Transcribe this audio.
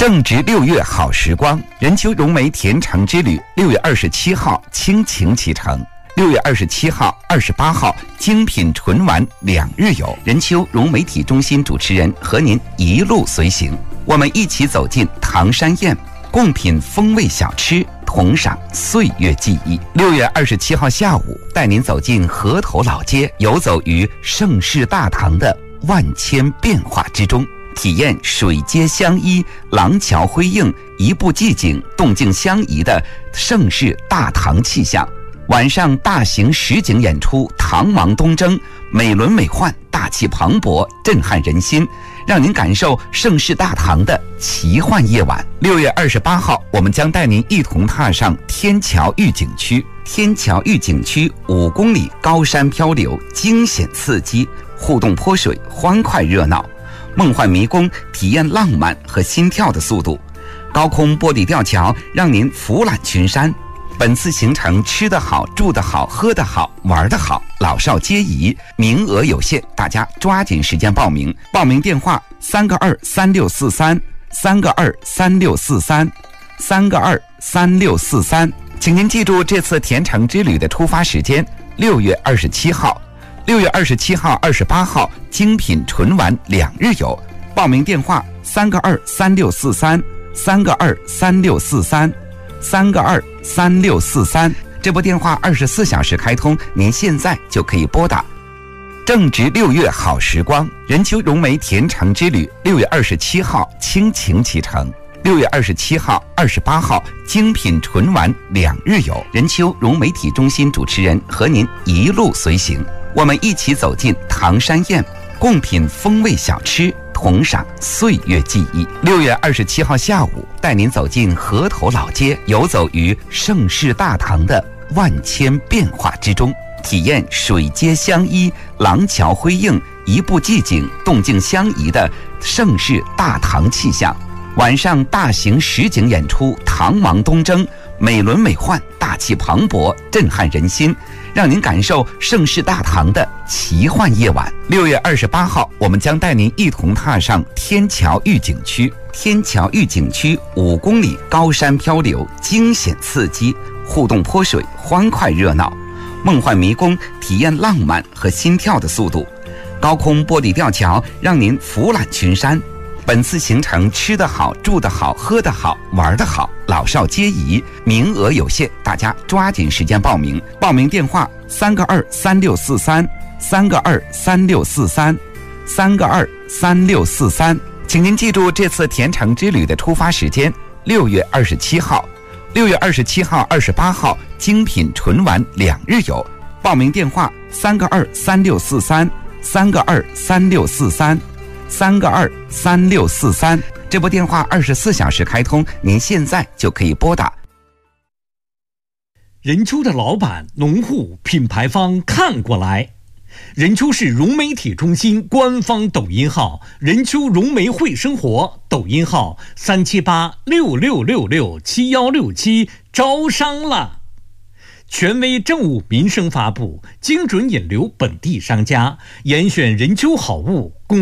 正值6月好时光，任丘融媒甜橙之旅6月27号倾情启程，6月27号、28号精品纯玩2日游。任丘融媒体中心主持人和您一路随行，我们一起走进唐山宴，共品风味小吃，同赏岁月记忆。6月27号下午，带您走进河头老街，游走于盛世大唐的万千变化之中，体验水街相依、廊桥辉映、一步寂静、动静相宜的盛世大唐气象。晚上大型实景演出《唐王东征》，美轮美奂、大气磅礴，震撼人心，让您感受盛世大唐的奇幻夜晚。6月28号，我们将带您一同踏上天桥御景区。天桥御景区5公里高山漂流，惊险刺激，互动泼水，欢快热闹，梦幻迷宫，体验浪漫和心跳的速度。高空玻璃吊桥让您俯览群山。本次行程吃得好、住得好、喝得好、玩得好，老少皆宜，名额有限，大家抓紧时间报名。报名电话3个23643，3个23643，3个23643。请您记住这次甜橙之旅的出发时间：6月27号。6月27号、28号精品纯玩2日游。报名电话3个23643，3个23643，3个23643。这部电话24小时开通，您现在就可以拨打。正值6月好时光，任丘融媒甜橙之旅6月27号倾情启程，6月27号、28号精品纯玩2日游。任丘融媒体中心主持人和您一路随行，我们一起走进唐山宴，共品风味小吃，同赏岁月记忆。6月27号下午，带您走进河头老街，游走于盛世大唐的万千变化之中，体验水街相依、廊桥辉映、一步寂静、动静相宜的盛世大唐气象。晚上大型实景演出《唐王东征》，美轮美奂、大气磅礴，震撼人心，让您感受盛世大唐的奇幻夜晚。6月28号，我们将带您一同踏上天桥御景区。天桥御景区5公里高山漂流，惊险刺激，互动泼水，欢快热闹，梦幻迷宫，体验浪漫和心跳的速度。高空玻璃吊桥让您俯览群山。本次行程吃得好、住得好、喝得好、玩得好，老少皆宜，名额有限，大家抓紧时间报名。报名电话3个23643，3个23643，3个23643。请您记住这次甜橙之旅的出发时间：6月27号。6月27号、28号精品纯玩2日游。报名电话3个23643，3个23643，3个23643。这部电话24小时开通，您现在就可以拨打。 任丘的老板、农户、品牌方看过来。任丘市融媒体中心官方抖音号任丘融媒会生活，抖音号37866667167，招商了。权威政务民生发布，精准引流本地商家，严选任丘好物，